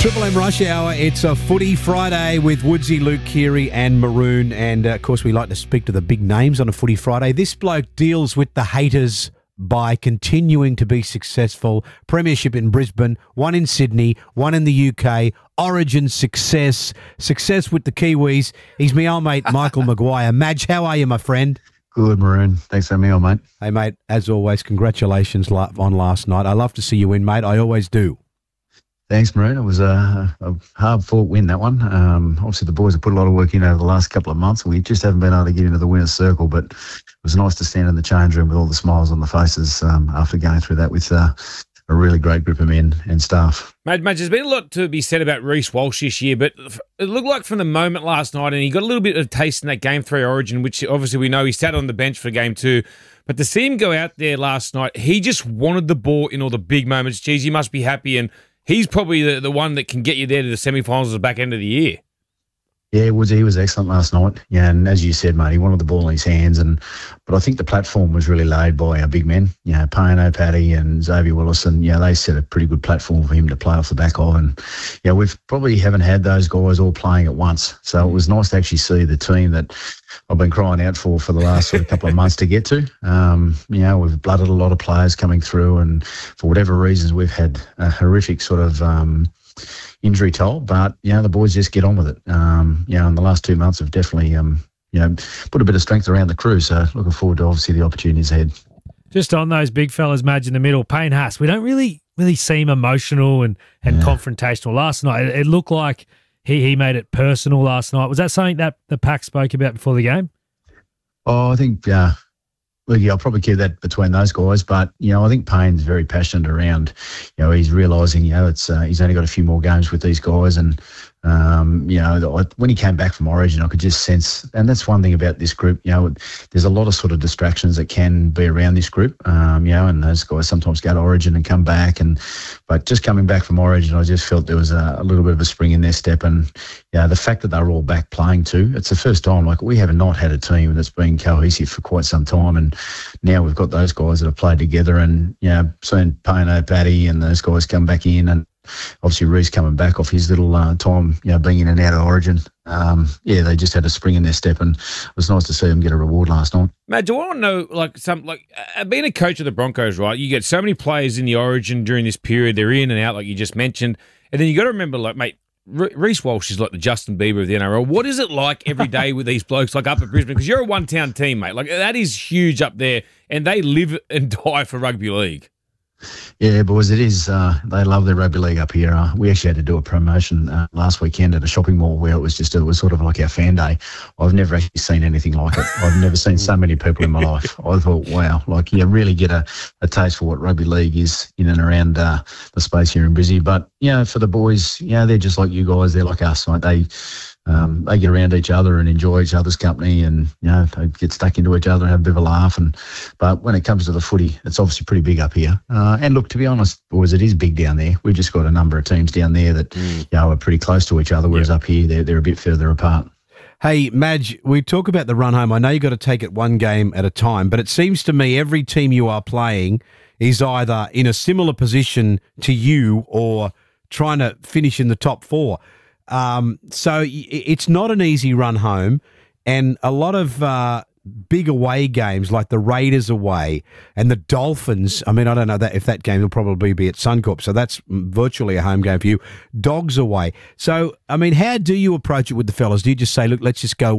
Triple M Rush Hour. It's a footy Friday with Woodsy, Luke Keary and Maroon. And, of course, we like to speak to the big names on a footy Friday. This bloke deals with the haters by continuing to be successful. Premiership in Brisbane, one in Sydney, one in the UK. Origin success with the Kiwis. He's my old mate, Michael Maguire. Madge, how are you, my friend? Good, Maroon. Thanks for having me on, mate. Hey, mate, as always, congratulations on last night. I love to see you win, mate. I always do. Thanks, Maroon. It was a hard-fought win, that one. Obviously, the boys have put a lot of work in over the last couple of months. We just haven't been able to get into the winner's circle, but it was nice to stand in the change room with all the smiles on the faces after going through that with a really great group of men and staff. Mate, there's been a lot to be said about Reece Walsh this year, but it looked like from the moment last night, and he got a little bit of taste in that Game 3 Origin, which obviously we know he sat on the bench for Game 2. But to see him go out there last night, he just wanted the ball in all the big moments. Geez, he must be happy, and he's probably the one that can get you there to the semi-finals at the back end of the year. Yeah, he was excellent last night. Yeah, and as you said, mate, he wanted the ball in his hands. But I think the platform was really laid by our big men. You know, Payne O'Paddy and Xavier Willis, and they set a pretty good platform for him to play off the back of. And we've probably haven't had those guys all playing at once. So it was nice to actually see the team that I've been crying out for the last sort of couple of months to get to. We've blooded a lot of players coming through, and for whatever reasons, we've had a horrific sort of injury toll, but the boys just get on with it. In the last 2 months have definitely put a bit of strength around the crew. So looking forward to obviously the opportunities ahead. Just on those big fellas, Madge in the middle, Payne Haas. We don't really seem emotional and confrontational. Last night, it looked like he made it personal last night. Was that something that the pack spoke about before the game? Oh, I think. I'll probably keep that between those guys, but I think Payne's very passionate around. He's realising he's only got a few more games with these guys, and when he came back from Origin, I could just sense, and that's one thing about this group. There's a lot of sort of distractions that can be around this group. And those guys sometimes go to Origin and come back, but just coming back from Origin, I just felt there was a little bit of a spring in their step, and the fact that they were all back playing too. It's the first time we have not had a team that's been cohesive for quite some time, and now we've got those guys that have played together, and seeing Payne O'Paddy and those guys come back in, and obviously Reece coming back off his little time, being in and out of Origin. They just had a spring in their step, and it was nice to see them get a reward last night. Matt, do I want to know, being a coach of the Broncos, right? You get so many players in the Origin during this period. They're in and out, like you just mentioned, and then you got to remember, mate, Reece Walsh is like the Justin Bieber of the NRL. What is it like every day with these blokes up at Brisbane? Because you're a one-town team, mate. That is huge up there, and they live and die for rugby league. Yeah, boys, it is. They love their rugby league up here. We actually had to do a promotion last weekend at a shopping mall where it was sort of like our fan day. I've never actually seen anything like it. I've never seen so many people in my life. I thought, wow, you really get a taste for what rugby league is in and around the space here in Brizzy. But, for the boys, they're just like you guys. They're like us. They get around each other and enjoy each other's company, and they get stuck into each other and have a bit of a laugh. But when it comes to the footy, it's obviously pretty big up here. And look, to be honest, boys, it is big down there. We've just got a number of teams down there that are pretty close to each other, whereas up here they're a bit further apart. Hey, Madge, we talk about the run home. I know you've got to take it one game at a time, but it seems to me every team you are playing is either in a similar position to you or trying to finish in the top four. So it's not an easy run home, and a lot of big away games like the Raiders away and the Dolphins. I mean, I don't know if that game will probably be at Suncorp, so that's virtually a home game for you. Dogs away. So, I mean, how do you approach it with the fellas? Do you just say, look, let's just go